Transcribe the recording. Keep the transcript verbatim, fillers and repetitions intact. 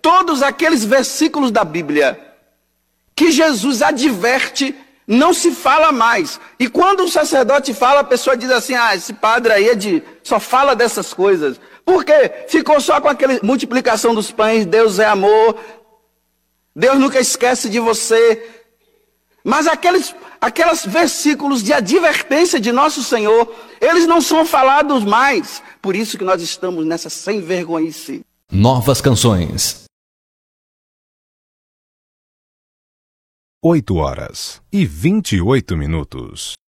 todos aqueles versículos da Bíblia que Jesus adverte, não se fala mais. E quando o sacerdote fala, a pessoa diz assim, ah, esse padre aí é de, só fala dessas coisas. Por quê? Ficou só com aquela multiplicação dos pães, Deus é amor, Deus nunca esquece de você. Mas aqueles, aqueles versículos de advertência de nosso Senhor, eles não são falados mais. Por isso que nós estamos nessa sem vergonhice. Novas canções. Oito horas e vinte e oito minutos.